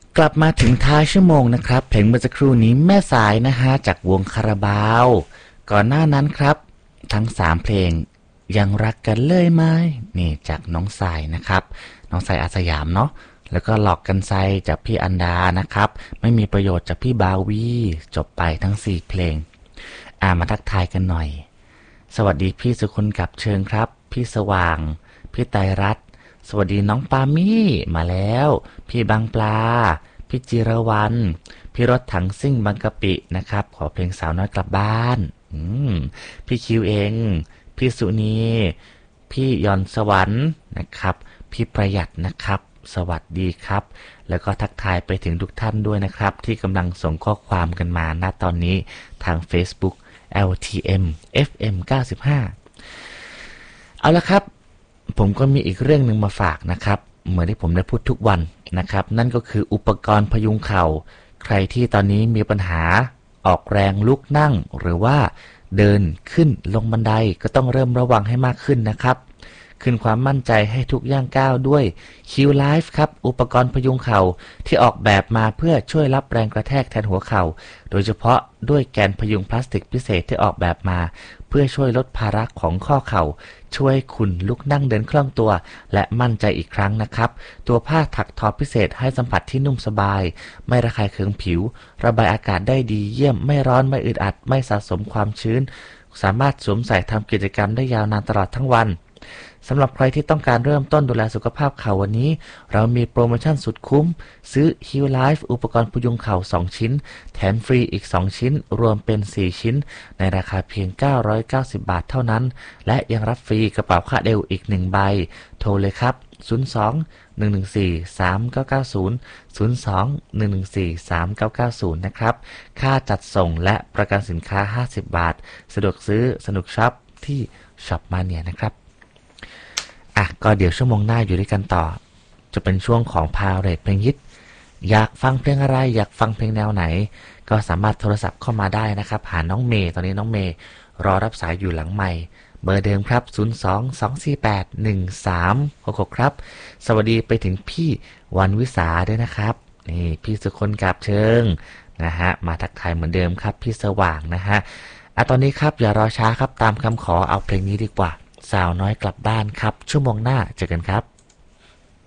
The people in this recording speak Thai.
กลับมาถึงท้ายชั่วโมงนะครับเพลงเมื่อสักครู่นี้แม่สายนะฮะจากวงคาราบาวก่อนหน้านั้นครับทั้ง3เพลงยังรักกันเลยไหมนี่จากน้องสายนะครับน้องสายอาสยามเนาะแล้วก็หลอกกันไซจากพี่อันดานะครับไม่มีประโยชน์จากพี่บาวีจบไปทั้ง4เพลงมาทักทายกันหน่อยสวัสดีพี่สุคนกับเชิงครับพี่สว่างพี่ไตรรัตน์สวัสดีน้องปามี่มาแล้วพี่บางปลาพี่จิรวรรณพี่รถถังซิ่งบางกะปินะครับขอเพลงสาวน้อยกลับบ้านพี่คิวเองพี่สุนีพี่ยอนสวรรค์นะครับพี่ประหยัดนะครับสวัสดีครับแล้วก็ทักทายไปถึงทุกท่านด้วยนะครับที่กำลังส่งข้อความกันมาณตอนนี้ทาง Facebook LTM FM 95เอาละครับผมก็มีอีกเรื่องหนึ่งมาฝากนะครับเหมือนที่ผมได้พูดทุกวันนะครับนั่นก็คืออุปกรณ์พยุงเข่าใครที่ตอนนี้มีปัญหาออกแรงลุกนั่งหรือว่าเดินขึ้นลงบันไดก็ต้องเริ่มระวังให้มากขึ้นนะครับคืนความมั่นใจให้ทุกย่างก้าวด้วย Q-Life ครับอุปกรณ์พยุงเข่าที่ออกแบบมาเพื่อช่วยรับแรงกระแทกแทนหัวเข่าโดยเฉพาะด้วยแกนพยุงพลาสติกพิเศษที่ออกแบบมาเพื่อช่วยลดภาระของข้อเข่าช่วยคุณลุกนั่งเดินคล่องตัวและมั่นใจอีกครั้งนะครับตัวผ้าถักทอพิเศษให้สัมผัสที่นุ่มสบายไม่ระคายเคืองผิวระบายอากาศได้ดีเยี่ยมไม่ร้อนไม่อึดอัดไม่สะสมความชื้นสามารถสวมใส่ทำกิจกรรมได้ยาวนานตลอดทั้งวันสำหรับใครที่ต้องการเริ่มต้นดูแลสุขภาพเข่าวันนี้เรามีโปรโมชั่นสุดคุ้มซื้อ Heal Life อุปกรณ์พยุงเข่า2ชิ้นแถมฟรีอีก2ชิ้นรวมเป็น4ชิ้นในราคาเพียง990 บาทเท่านั้นและยังรับฟรีกระเป๋าคาดเอวอีก1ใบโทรเลยครับ02-114-3990 02-114-3990นะครับค่าจัดส่งและประกันสินค้า50 บาทสะดวกซื้อสนุกช็อปที่ช็อปมาเนียนะครับก็เดี๋ยวชั่วโมงหน้าอยู่ด้วยกันต่อจะเป็นช่วงของพาเรทเพลงฮิตอยากฟังเพลงอะไรอยากฟังเพลงแนวไหนก็สามารถโทรศัพท์เข้ามาได้นะครับหาน้องเมย์ตอนนี้น้องเมย์รอรับสายอยู่หลังไมค์เบอร์เดิมครับ02-248-1366ครับสวัสดีไปถึงพี่วันวิสาด้วยนะครับนี่พี่สุคนกับเชิงนะฮะมาทักทายเหมือนเดิมครับพี่สว่างนะฮะตอนนี้ครับอย่ารอช้าครับตามคำขอเอาเพลงนี้ดีกว่าสาวน้อยกลับบ้านครับชั่วโมงหน้าเจอกันครับ